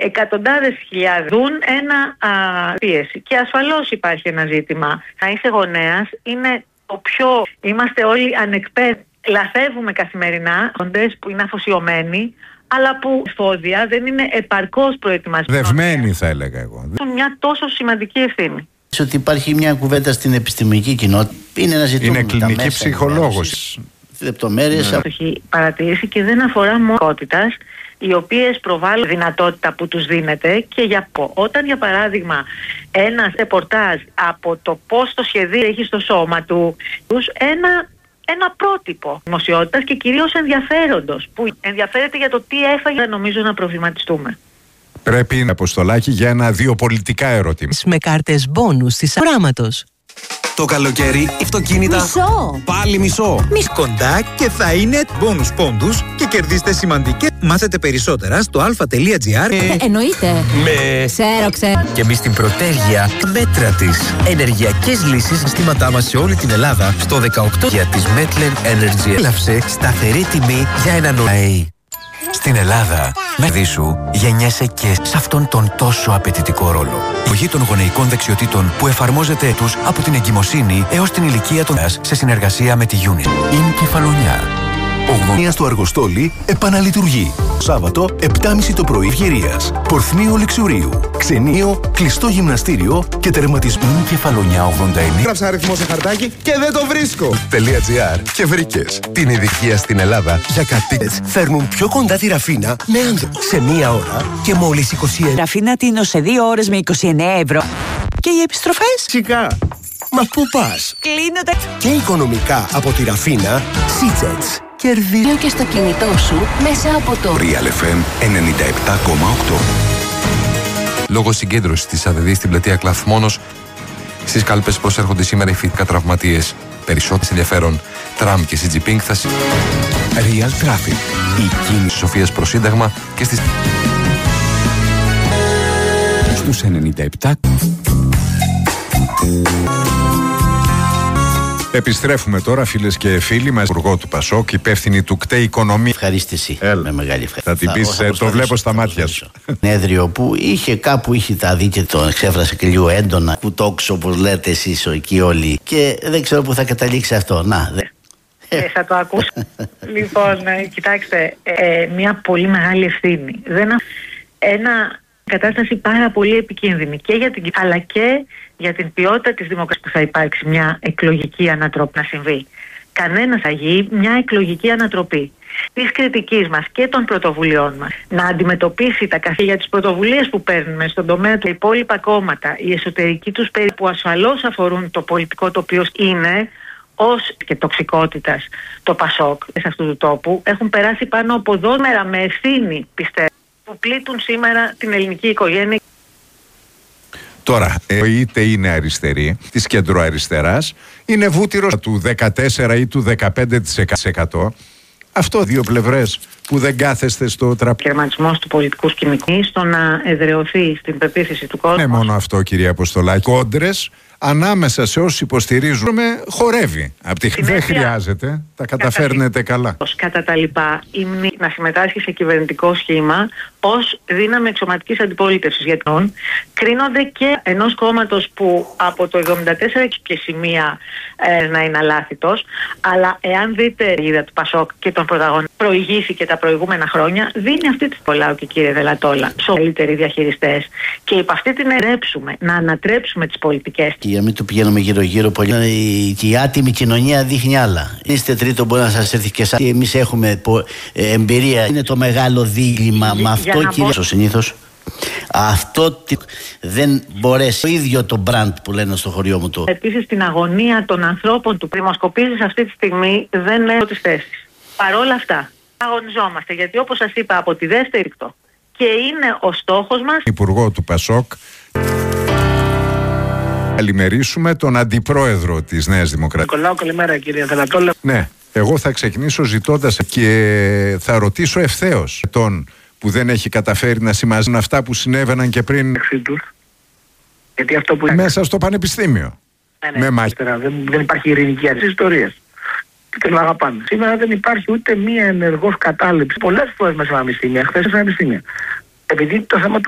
εκατοντάδες χιλιάδες δουν ένα πίεση. Και ασφαλώς υπάρχει ένα ζήτημα. Να είσαι γονέας είναι το πιο. Είμαστε όλοι ανεκπαίδευτοι. Λαθεύουμε καθημερινά γονείς που είναι αφοσιωμένοι, αλλά που εφόδια δεν είναι επαρκώς προετοιμασμένοι. Δευμένοι, θα έλεγα εγώ. Μια τόσο σημαντική ευθύνη. Ότι υπάρχει μια κουβέντα στην επιστημονική κοινότητα. Είναι ένα ζητούμενο. Είναι κλινική ψυχολόγος. Λεπτομέρειες. Το έχει παρατηρήσει και δεν αφορά μονότητας, οι οποίες προβάλλουν δυνατότητα που τους δίνεται και όταν για παράδειγμα ένας ρεπορτάζ από το πώς το σχεδίο έχει στο σώμα του ένα πρότυπο δημοσιότητας και κυρίως ενδιαφέροντος που ενδιαφέρεται για το τι έφαγε, νομίζω να προβληματιστούμε. Πρέπει να Αποστολάκη για ένα-δύο πολιτικά ερωτήματα. Με κάρτες μπόνους της Πράματος. Το καλοκαίρι, αυτοκίνητα. Μισό! Πάλι μισό! Κοντά και θα είναι bonus πόντους και κερδίστε σημαντικές. Μάθετε περισσότερα στο alpha.gr. Εννοείται. Ξέρω. Και εμείς στην Πρωτέργεια μέτρα της. Ενεργειακές λύσεις συστήματά μας σε όλη την Ελλάδα στο 18 για της Metlen Energy. Έλαψε σταθερή τιμή για έναν ΟΑΕ. Στην Ελλάδα, με σου γεννιέσαι και σε αυτόν τον τόσο απαιτητικό ρόλο. Η γη των γονεϊκών δεξιοτήτων που εφαρμόζεται τους από την εγκυμοσύνη έως την ηλικία των σε συνεργασία με τη UNIT. Είναι Κεφαλονιά. Ογδονίας του Αργοστόλη επαναλειτουργεί. Σάββατο, 7.30 το πρωί Ευγερίας. Πορθμίο Λεξουρίου. Ξενείο, κλειστό γυμναστήριο και τερματισμό. Κεφαλονιά 89. Γράψα αριθμό σε χαρτάκι και δεν το βρίσκω. .gr και βρήκες την ειδικία στην Ελλάδα για κατοίκες. Φέρνουν πιο κοντά τη Ραφίνα με Android σε μία ώρα και μόλις 21. Ραφίνα τίνω σε 2 ώρες με 29 ευρώ. Και οι επιστροφές? Σιγά. Μα πού πας? Κλείνονται. Και οικονομικά από τη Ραφίνα, Seajets. Κερδίζω και στο κινητό σου μέσα από το Real FM 97,8. Λόγω συγκέντρωσης της ΑΔΔ στην πλατεία Κλαθμόνος, στις κάλπες προσέρχονται σήμερα οι φοιτητικά τραυματίες. Περισσότερο ενδιαφέρον, τραμ και CG Pink θα Real Traffic. η κίνηση Σοφίας προς Σύνταγμα και στις Στους 97. Επιστρέφουμε τώρα, φίλες και φίλοι, με υπουργό του Πασόκ, υπεύθυνη του ΚΤΕ Οικονομία. Ευχαρίστηση. Με μεγάλη ευχαρίστηση. Θα την πεις, το βλέπω στα μάτια σου. Συνέδριο που είχε τα δει και το εξέφρασε και λίγο έντονα. Που τόξο, όπως λέτε εσείς εκεί όλοι. Και δεν ξέρω πού θα καταλήξει αυτό. Θα το ακούσω. Λοιπόν, κοιτάξτε, μια πολύ μεγάλη ευθύνη. Ένα κατάσταση πάρα πολύ επικίνδυνη και για την αλλά και για την ποιότητα της δημοκρατίας που θα υπάρξει μια εκλογική ανατροπή να συμβεί. Κανένας θα γίνει μια εκλογική ανατροπή της κριτικής μας και των πρωτοβουλειών μας. Να αντιμετωπίσει τα καθήκια της πρωτοβουλίες που παίρνουμε στον τομέα του υπόλοιπα κόμματα, η εσωτερική τους περίπτωση που ασφαλώς αφορούν το πολιτικό τοπίο είναι ως και τοξικότητας το Πασόκ σε αυτού του τόπου έχουν περάσει πάνω από 12 μέρα με ευθύνη, πιστεύω, που πλήττουν σήμερα την ελληνική οικογένεια. Τώρα, είτε είναι αριστερή, της κεντροαριστεράς, είναι βούτυρος του 14 ή του 15%. Αυτό δύο πλευρές που δεν κάθεστε στο τραπέζι. Κερμανισμός του πολιτικού σκηνικού στο να εδραιωθεί στην πεποίθηση του κόσμου. Ναι, μόνο αυτό, κυρία Αποστολάκη. Κόντρες ανάμεσα σε όσους υποστηρίζουμε χορεύει. Δεν χρειάζεται, τα καταφέρνετε καλά. Κατά τα λοιπά, να συμμετάσχει σε κυβερνητικό σχήμα ως δύναμη εξωματικής αντιπολίτευσης. Γιατί κρίνονται και ενός κόμματος που από το 1974 έχει και σημεία να είναι αλάθητος, αλλά εάν δείτε η είδα του Πασόκ και των πρωταγωνιστών προηγήθηκε τα προηγούμενα χρόνια, δίνει αυτή τη πολλά και κύριε Δελατόλα, καλύτεροι διαχειριστές. Και υπ' αυτή την ερέψουμε, να ανατρέψουμε τις πολιτικές. Και για να μην το πηγαίνουμε γύρω-γύρω πολύ. Και η άτιμη κοινωνία δείχνει άλλα. Είστε τρίτο, μπορεί να σας έρθει και εσάς. Εμείς έχουμε εμπειρία. Είναι το μεγάλο δίλημμα με αυτό, κύριε. Συνήθως αυτό δεν μπορέσει. Το ίδιο το brand που λένε στο χωριό μου το. Επίσης την αγωνία των ανθρώπων του δημοσκοπήσεις αυτή τη στιγμή δεν έχω τις θέσεις. Παρόλα αυτά αγωνιζόμαστε, γιατί όπως σας είπα από τη δεύτερη και είναι ο στόχος μας. Υπουργό του Πασόκ. Καλημερίσουμε τον Αντιπρόεδρο της Νέας Δημοκρατίας. Νικολάου, καλημέρα κύριε Δελατόλα. Ναι, εγώ θα ξεκινήσω ζητώντας και θα ρωτήσω ευθέως τον που δεν έχει καταφέρει να συμμαζεύουν αυτά που συνέβαιναν και πριν. Γιατί αυτό που μέσα στο πανεπιστήμιο. Ναι, δεν υπάρχει ειρηνική αρχή ιστορίας. Και τον αγαπάνε. Σήμερα δεν υπάρχει ούτε μία ενεργός κατάληψη. Πολλές φορές μέσα στα πανεπιστήμια, χθες στα πανεπιστήμια. Επειδή το θέμα του